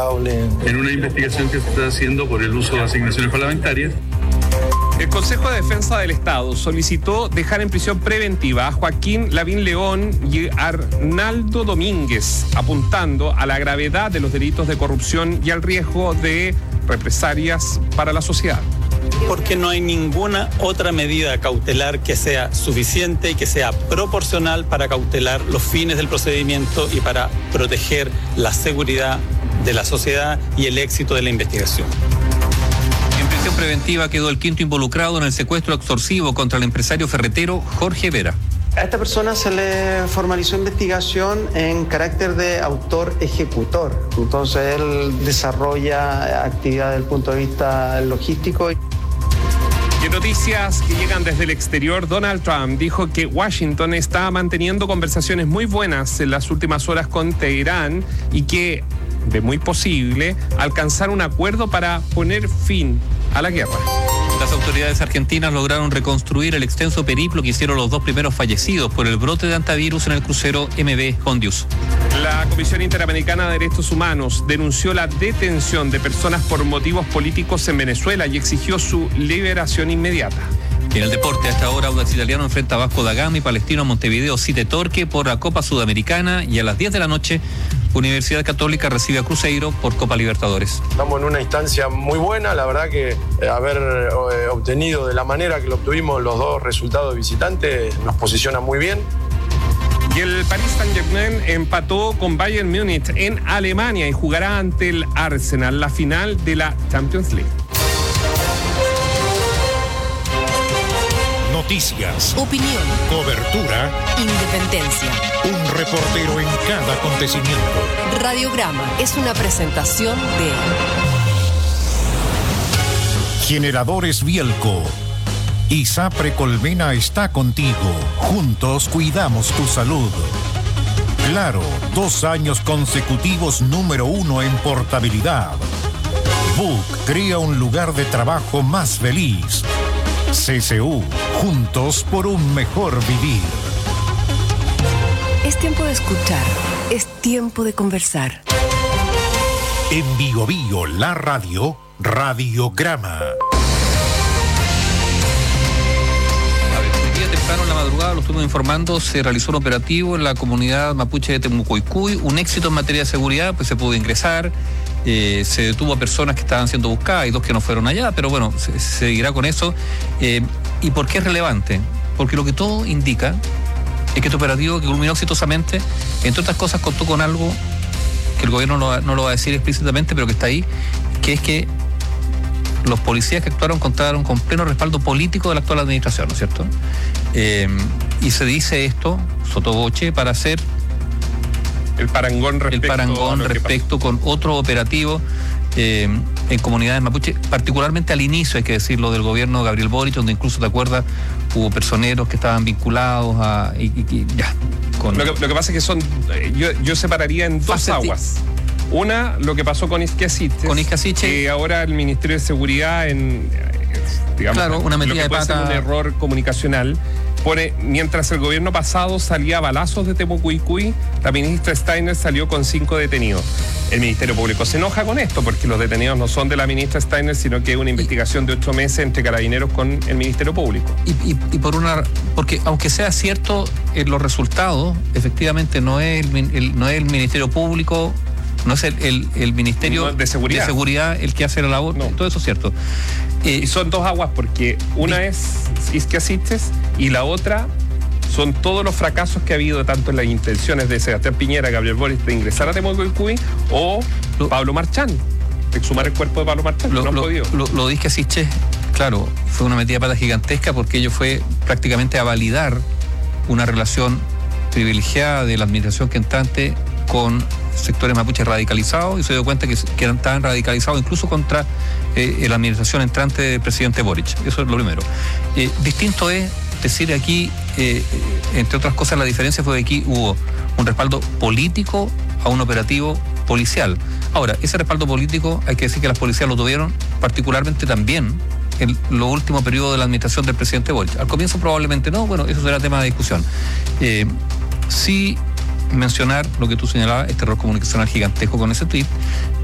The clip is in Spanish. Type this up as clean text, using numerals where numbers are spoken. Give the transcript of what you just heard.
impecable. En una investigación que se está haciendo por el uso de asignaciones parlamentarias. El Consejo de Defensa del Estado solicitó dejar en prisión preventiva a Joaquín Lavín León y Arnaldo Domínguez, apuntando a la gravedad de los delitos de corrupción y al riesgo de represalias para la sociedad. Porque no hay ninguna otra medida cautelar que sea suficiente y que sea proporcional para cautelar los fines del procedimiento y para proteger la seguridad de la sociedad y el éxito de la investigación. En prisión preventiva quedó el quinto involucrado en el secuestro extorsivo contra el empresario ferretero Jorge Vera. A esta persona se le formalizó investigación en carácter de autor-ejecutor. Entonces él desarrolla actividad desde el punto de vista logístico. Y en noticias que llegan desde el exterior, Donald Trump dijo que Washington está manteniendo conversaciones muy buenas en las últimas horas con Teherán y que, de muy posible, alcanzar un acuerdo para poner fin a la guerra. Las autoridades argentinas lograron reconstruir el extenso periplo que hicieron los dos primeros fallecidos por el brote de antivirus en el crucero MV Hondius. La Comisión Interamericana de Derechos Humanos denunció la detención de personas por motivos políticos en Venezuela y exigió su liberación inmediata. En el deporte, a esta hora, Audax Italiano enfrenta a Vasco da Gama y Palestino Montevideo City Torque por la Copa Sudamericana, y a las 10 de la noche, Universidad Católica recibe a Cruzeiro por Copa Libertadores. Estamos en una instancia muy buena, la verdad que haber obtenido de la manera que lo obtuvimos los dos resultados de visitante nos posiciona muy bien. Y el Paris Saint-Germain empató con Bayern Múnich en Alemania y jugará ante el Arsenal la final de la Champions League. Noticias, opinión, cobertura, independencia. Un reportero en cada acontecimiento. Radiograma es una presentación de Generadores Bielco. ISAPRE Colmena está contigo. Juntos cuidamos tu salud. Claro, 2 años consecutivos número 1 en portabilidad. BUC crea un lugar de trabajo más feliz. CCU, juntos por un mejor vivir. Es tiempo de escuchar, es tiempo de conversar. En Bio Bio, la radio, Radiograma. Hoy día temprano en la madrugada, lo estuvimos informando, se realizó un operativo en la comunidad mapuche de Temucoicuy, un éxito en materia de seguridad, pues se pudo ingresar. Se detuvo a personas que estaban siendo buscadas y 2 que no fueron allá, pero bueno, se seguirá con eso. ¿Y por qué es relevante? Porque lo que todo indica es que este operativo, que culminó exitosamente, entre otras cosas contó con algo que el gobierno no lo va a decir explícitamente, pero que está ahí, que es que los policías que actuaron contaron con pleno respaldo político de la actual administración, ¿no es cierto? Y se dice esto, sotoboche, para hacer el parangón respecto con otro operativo en comunidades mapuche, particularmente al inicio, hay que decirlo, del gobierno de Gabriel Boric, donde incluso, ¿te acuerdas?, hubo personeros que estaban vinculados a... Lo que pasa es que yo separaría en dos aguas. Una, lo que pasó con Isquiasiche, que ahora el Ministerio de Seguridad, una metida de pata, un error comunicacional, mientras el gobierno pasado salía a balazos de Temucoicuy, la ministra Steiner salió con 5 detenidos. El Ministerio Público se enoja con esto porque los detenidos no son de la ministra Steiner, sino que es una investigación de 8 meses entre carabineros con el Ministerio Público. Porque aunque sea cierto, los resultados, efectivamente no es el Ministerio Público, no es el Ministerio de Seguridad el que hace la labor, no. Todo eso es cierto. Y son 2 aguas, porque una es Isquiasiche y la otra son todos los fracasos que ha habido tanto en las intenciones de Sebastián Piñera, Gabriel Boric, de ingresar a Temucoicuy, o Pablo Marchán, de exhumar el cuerpo de Pablo Marchán, no han podido. Lo de Isquiasiche, claro, fue una metida de pata gigantesca, porque ello fue prácticamente a validar una relación privilegiada de la administración entrante con sectores mapuches radicalizados, y se dio cuenta que estaban radicalizados incluso contra la administración entrante del presidente Boric. Eso es lo primero. Distinto es decir aquí, entre otras cosas, la diferencia fue que aquí hubo un respaldo político a un operativo policial. Ahora, ese respaldo político, hay que decir que las policías lo tuvieron particularmente también en los últimos periodos de la administración del presidente Boric. Al comienzo probablemente no, bueno, eso será tema de discusión. Sí mencionar lo que tú señalabas, este error comunicacional gigantesco con ese tweet,